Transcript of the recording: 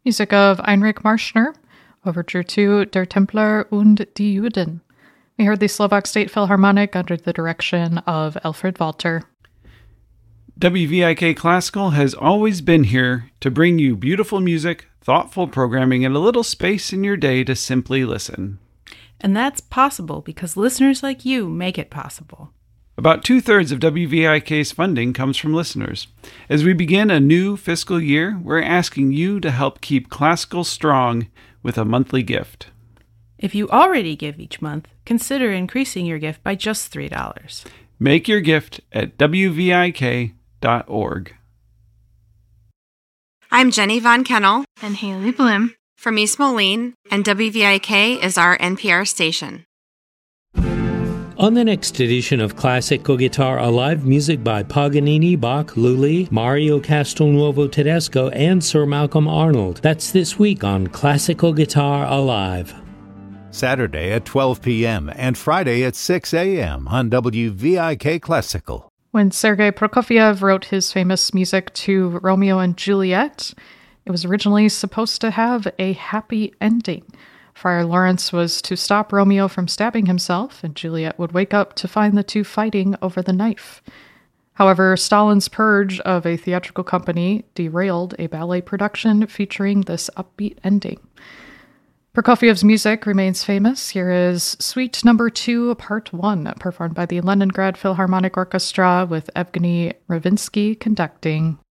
Music of Heinrich Marschner, Overture to Der Templer und die Juden. We heard the Slovak State Philharmonic under the direction of Alfred Walter. WVIK Classical has always been here to bring you beautiful music, thoughtful programming, and a little space in your day to simply listen. And that's possible because listeners like you make it possible. About 2/3 of WVIK's funding comes from listeners. As we begin a new fiscal year, we're asking you to help keep classical strong with a monthly gift. If you already give each month, consider increasing your gift by just $3. Make your gift at WVIK.org. I'm Jenny Von Kennel and Haley Blim from East Moline, and WVIK is our NPR station. On the next edition of Classical Guitar Alive, music by Paganini, Bach, Lully, Mario Castelnuovo Tedesco, and Sir Malcolm Arnold. That's this week on Classical Guitar Alive. Saturday at 12 p.m. and Friday at 6 a.m. on WVIK Classical. When Sergei Prokofiev wrote his famous music to Romeo and Juliet, it was originally supposed to have a happy ending. Friar Lawrence was to stop Romeo from stabbing himself, and Juliet would wake up to find the two fighting over the knife. However, Stalin's purge of a theatrical company derailed a ballet production featuring this upbeat ending. Prokofiev's music remains famous. Here is Suite No. 2, Part 1, performed by the Leningrad Philharmonic Orchestra with Evgeny Ravinsky conducting.